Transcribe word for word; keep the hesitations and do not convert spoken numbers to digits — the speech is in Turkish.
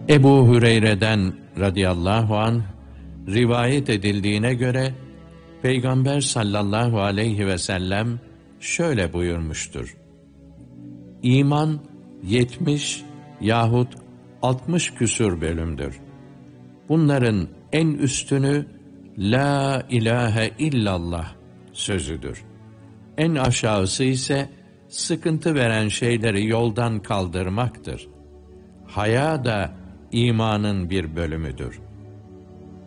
Ebu Hüreyre'den radıyallahu anh rivayet edildiğine göre Peygamber sallallahu aleyhi ve sellem şöyle buyurmuştur: İman yetmiş yahut altmış küsur bölümdür. Bunların en üstünü La ilahe illallah sözüdür. En aşağısı ise sıkıntı veren şeyleri yoldan kaldırmaktır. Haya da imanın bir bölümüdür.